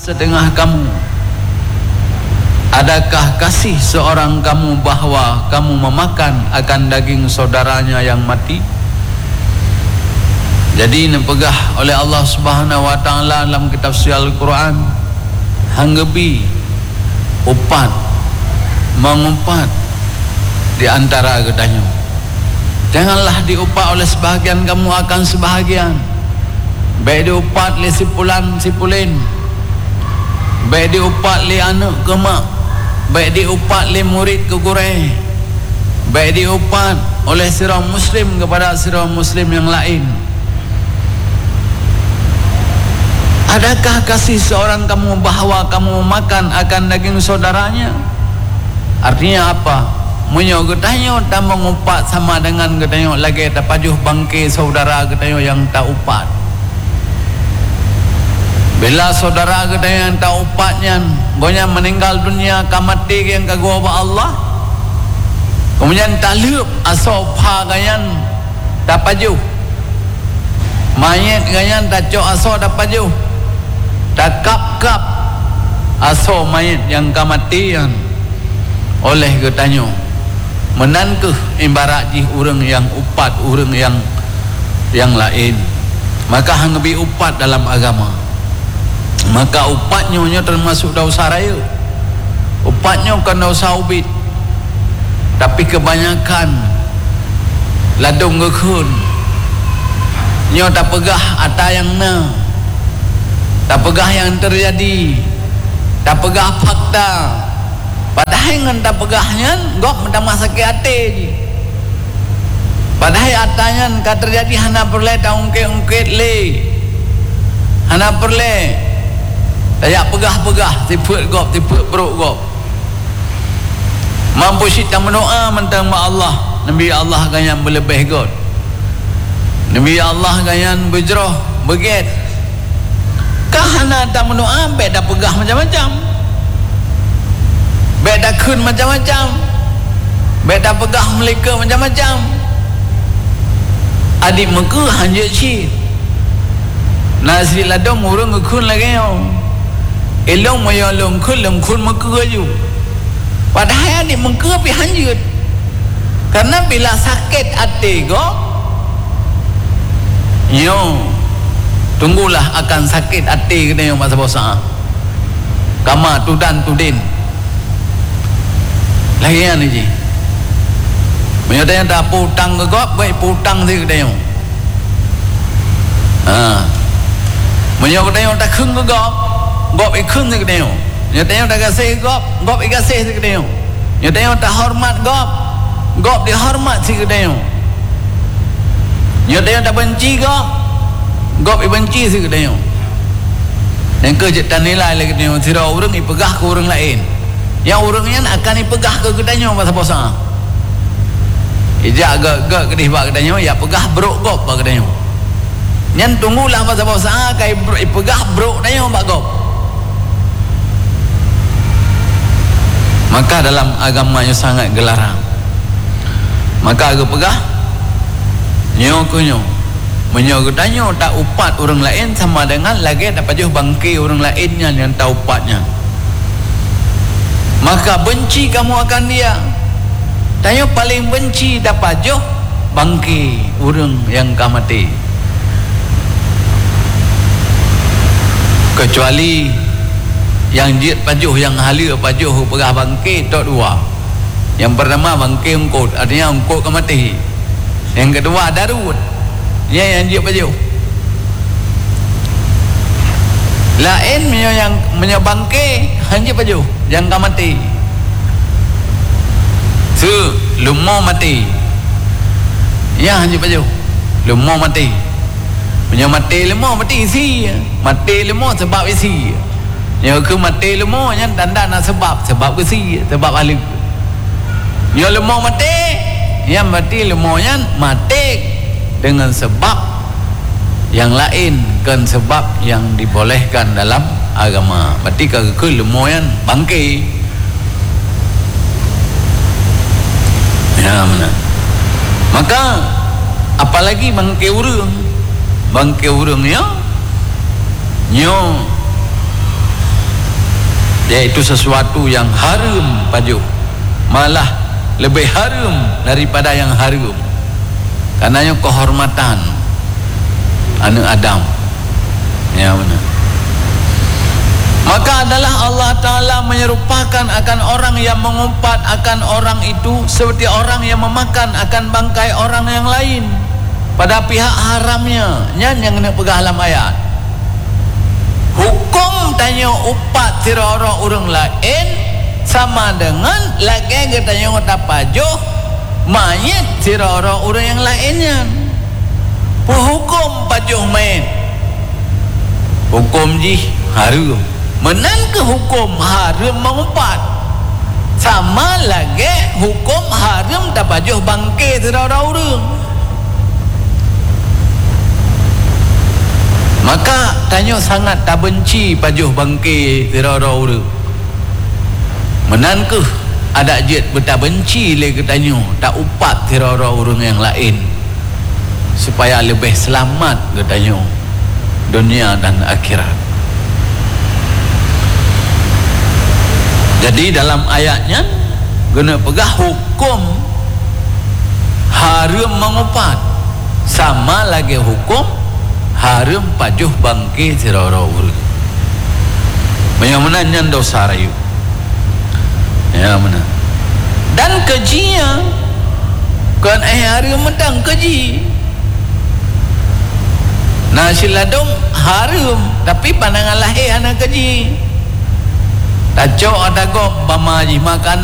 setengah kamu? Adakah kasih seorang kamu bahawa kamu memakan akan daging saudaranya yang mati? Jadi dipegah oleh Allah Subhanahu wa taala dalam kitab suci Al-Quran, hanggebi upat mengumpat di antara gedanya. Janganlah diupat oleh sebahagian kamu akan sebahagian. Baik diupat li sipulan sipulin, baik diupat li anak ke mak, baik diupat li murid ke guru, baik diupat oleh sirah muslim kepada sirah muslim yang lain. Adakah kasih seorang kamu bahawa kamu makan akan daging saudaranya? Artinya apa? Munyo getanyo tak mengupat sama dengan getanyo lagi tak pajuh bangke saudara getanyo yang tak upat. Bila saudara getanyo yang tak upatnya gonya meninggal dunia kamati yang kagua ba Allah, kemudian tak leup aso pha ganyan tak pajuh, mayat ganyan tak cok aso tak pajuh, tak kap aso mayat yang kamatian oleh getanyo menankeh ibarat ji urang yang upat urang yang lain. Maka hanggebi upat dalam agama, maka upatnya termasuk dosa raya. Upatnya kan dosa ubit, tapi kebanyakan ladung gekun nyo tak pegah ata yang na, tak pegah yang terjadi, tak pegah fakta. Padahal dengan tak pegahnya gok minta sakit hati je. Padahal atanya kan terjadi hana perle tak ungkit le, hana perle tak pegah tiput gok tiput perut gok. Mampu kita mendoa mentang Allah, Nabi Allah ganyan berlebih gok, Nabi Allah ganyan berjerah beget. Kahana tak mendoa baik dah pegah macam-macam, baik dah kun macam-macam, baik dah pegah mereka macam-macam. Adik muka hanya cik nasi ladong urung kun lagi yo elong moyo long kun muka ju. Padahal adik muka pi hanjut, karena bila sakit hati go yo tunggulah akan sakit hati kena yo masa bosa kama tudan tudin lagian ni je. Menyatakan tak putang ke gop, baik putang si kedayong. Menyatakan tak khung ke gop khung si kedayong. Menyatakan tak kasih gop kasih si kedayong. Menyatakan tak hormat gop dihormat si kedayong. Menyatakan tak benci gop benci si kedayong. Yang kejetan nilai lagi kedayong, sira orang ipegah ke orang lain. Yang orangnya akan dipegah ke kedanya masa puasa. Ijak agak kedih bak kedanya ya pegah brok gop bak kedanya. Nyan tunggulah masa puasa kai pegah brok kedanya bak gop. Maka dalam agamanya sangat gelarang. Maka agak pegah nyo kunyo menyo kedanya tak upat orang lain sama dengan lagi dapat jauh bangki orang lainnya yang tak upatnya. Maka benci kamu akan dia. Tanya paling benci dapat joh bangki urang yang kamati. Kecuali yang jit pajuh yang halia pajuh pegah bangki tok dua. Yang pertama bangki ungkut, artinya ungkut kamati. Yang kedua darut. Yang jit pajuh. Lain yang menyabangke hanya pajuh yang ka mati. Su lumo mati. Ya hanya pajuh. Lumo mati. Punya mati lumo mati isi. Mati lumo sebab isi. Yang ke mati lumo yang tanda nak sebab isi, sebab alik. Yang lumo mati, yang mati lumo yang mati dengan sebab yang lain kan sebab yang dibolehkan dalam agama. Berarti ke lemoyan bangki. Ya mana? Maka apalagi bangki urang ya nyo iaitu sesuatu yang haram pajuh, malah lebih haram daripada yang haram, karenanya kehormatan anak Adam. Ya benar. Maka adalah Allah Ta'ala menyerupakan akan orang yang mengumpat akan orang itu seperti orang yang memakan akan bangkai orang yang lain pada pihak haramnya. Yang kena pegang dalam ayat. Hukum tanya upat tirara orang lain sama dengan lagi katanya kata pajuh mayat tirara orang yang lainnya. Hukum pajuh mayat. Hukum ji haram. Menan ke hukum haram mengumpat sama lagi hukum haram tak pajuh bangkit tirara orang. Maka tanya sangat tak benci pajuh bangkit tirara orang. Menan ke ada jet bertak benci lagi tanya tak upat tirara orang yang lain supaya lebih selamat katanya dunia dan akhirat. Jadi dalam ayatnya guna pegah hukum haram mengumpat sama lagi hukum haram pajuh bangkit tirara orang. Yang menanya dosa rayu. Ya mana. Dan kejinya kan haram medang keji. Nasi ladung haram tapi pandangan lahir anak keji. Tak cok ada gom bamaji makan